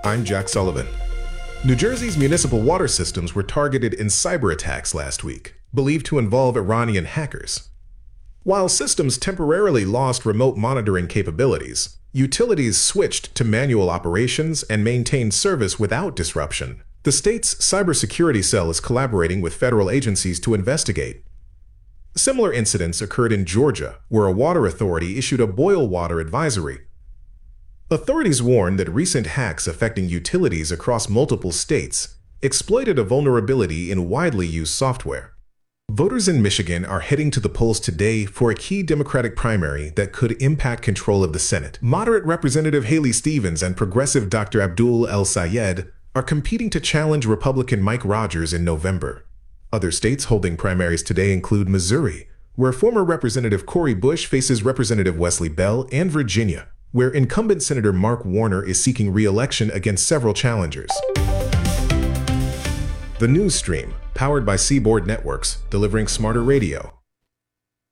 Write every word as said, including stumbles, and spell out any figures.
I'm Jack Sullivan. New Jersey's municipal water systems were targeted in cyber attacks last week, believed to involve Iranian hackers. While systems temporarily lost remote monitoring capabilities, utilities switched to manual operations and maintained service without disruption. The state's cybersecurity cell is collaborating with federal agencies to investigate. Similar incidents occurred in Georgia, where a water authority issued a boil water advisory. Authorities warned that recent hacks affecting utilities across multiple states exploited a vulnerability in widely used software. Voters in Michigan are heading to the polls today for a key Democratic primary that could impact control of the Senate. Moderate Representative Haley Stevens and progressive Doctor Abdul El-Sayed are competing to challenge Republican Mike Rogers in November. Other states holding primaries today include Missouri, where former Representative Cori Bush faces Representative Wesley Bell, and Virginia, where incumbent Senator Mark Warner is seeking re-election against several challengers. The News Stream, powered by Seaboard Networks, delivering smarter radio.